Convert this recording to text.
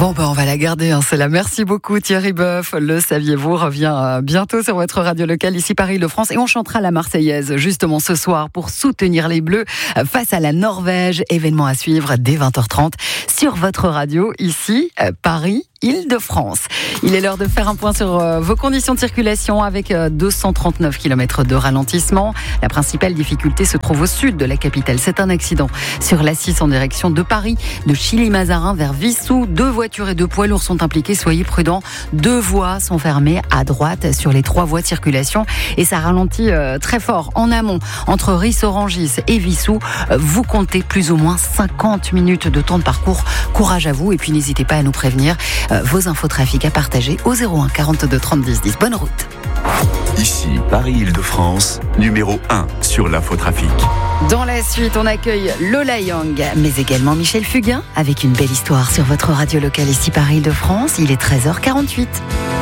Bon, on va la garder, celle-là. Merci beaucoup Thierry Boeuf. Le saviez-vous revient bientôt sur votre radio locale, ici Paris-Île-de-France. Et on chantera la Marseillaise, justement, ce soir, pour soutenir les Bleus face à la Norvège. Événement à suivre dès 20h30 sur votre radio, ici, Paris-Île-de-France. Il est l'heure de faire un point sur vos conditions de circulation avec 239 km de ralentissement. La principale difficulté se trouve au sud de la capitale. C'est un accident sur l'A6 en direction de Paris, de Chilly-Mazarin vers Vissou. 2 voitures et 2 poids lourds sont impliqués. Soyez prudents. 2 voies sont fermées à droite sur les 3 voies de circulation. Et ça ralentit très fort en amont. Entre Ris-Orangis et Vissou, vous comptez plus ou moins 50 minutes de temps de parcours. Courage à vous et puis n'hésitez pas à nous prévenir. Vos infos trafic à partager au 01 42 30 10 10. Bonne route. Ici, Paris-Île-de-France, numéro 1 sur l'infotrafic. Dans la suite, on accueille Lola Young, mais également Michel Fugain, avec une belle histoire sur votre radio locale ici Paris-Île-de-France. Il est 13h48.